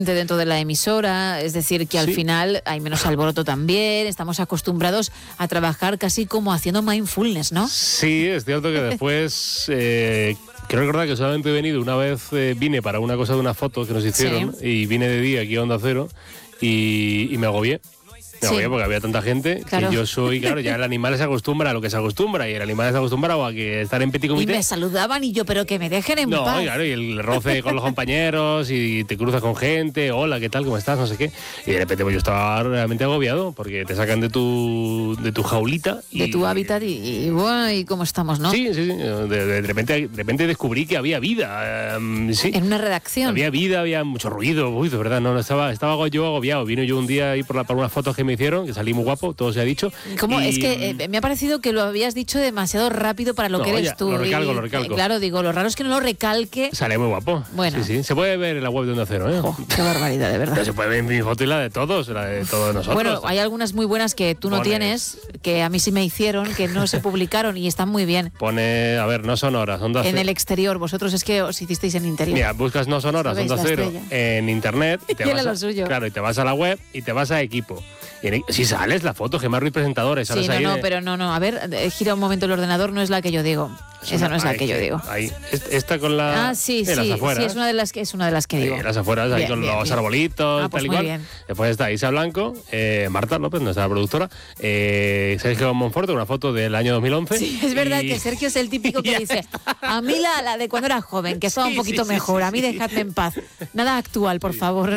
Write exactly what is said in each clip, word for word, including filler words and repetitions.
dentro de la emisora, es decir, que al Sí. final hay menos alboroto también, estamos acostumbrados a trabajar casi como haciendo mindfulness, ¿no? Sí, es cierto que después, eh, quiero recordar que solamente he venido una vez, eh, vine para una cosa de una foto que nos hicieron y vine de día aquí a Onda Cero y, y me agobié. Me Sí. agobié porque había tanta gente Claro. que yo soy, claro, ya el animal se acostumbra a lo que se acostumbra y el animal se acostumbra a que estar en petit Y comité. me saludaban y yo, pero que me dejen en No, paz. claro, y el roce con los compañeros y te cruzas con gente, hola, ¿qué tal? ¿Cómo estás? No sé qué. Y de repente pues yo estaba realmente agobiado porque te sacan de tu, de tu jaulita. Y, De tu hábitat y, y, bueno, y cómo estamos, ¿no? Sí, sí, sí. De, de repente, de repente descubrí que había vida. um, sí. En una redacción. Había vida, había mucho ruido. Uy, de verdad, no, no estaba, estaba yo agobiado. Vino yo un día ahí por, la, por unas fotos que me hicieron, que salí muy guapo, todo se ha dicho. ¿Cómo? Y, Es que eh, me ha parecido que lo habías dicho demasiado rápido para lo No, que eres ya, tú. lo recalco, Y, lo recalco. eh, Claro, digo, lo raro es que no lo recalque. Sale muy guapo. Bueno. Sí, sí. Se puede ver en la web de Onda Cero, ¿eh? Oh, qué barbaridad, de verdad. Pero se puede ver mi foto y la de todos, la de todos nosotros. Bueno, hay algunas muy buenas que tú no Pone- tienes, que a mí sí me hicieron, que no se publicaron y están muy bien. Pone, a ver, no sonoras, Onda En Cero. el exterior, vosotros es que os hicisteis en interior. Mira, buscas no sonoras, ¿Sabéis Onda la Cero estrella? en internet y te Y era vas a, lo suyo. Claro, y te vas a la web y te vas a equipo. Y en- si sales la foto, Gemma Ruiz presentadores. Sí, no, no, pero no, no. A ver, eh, gira un momento el ordenador, no es la que yo digo. Esa no es la que yo digo. Ahí, est- esta con la. Ah, sí, en sí, las afueras. sí, es una de las que es una de las que Sí, digo. en las afueras, ahí Bien, con bien, los bien. arbolitos, Ah, pues tal y muy cual. bien. Después está Isa Blanco, eh, Marta López, nuestra productora, eh, Sergio Monforte, una foto del año dos mil once. Sí, es verdad y- que Sergio es el típico que Ya dice, a mí la, la de cuando era joven, que estaba Sí, un poquito sí, sí, mejor, sí, a mí sí. dejadme en paz. Nada actual, por favor.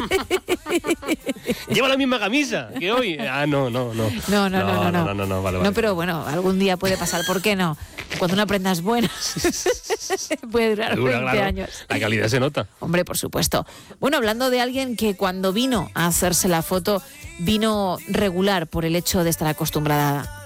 Lleva la misma camisa que hoy. Ah, no, no, no. No, no, no, no, no. no, no, no, vale, vale. No, pero bueno, algún día puede pasar, ¿por qué no? Cuando una prenda es buena, puede durar Dura, veinte claro. años. La calidad se nota. Hombre, por supuesto. Bueno, hablando de alguien que cuando vino a hacerse la foto, vino regular por el hecho de estar acostumbrada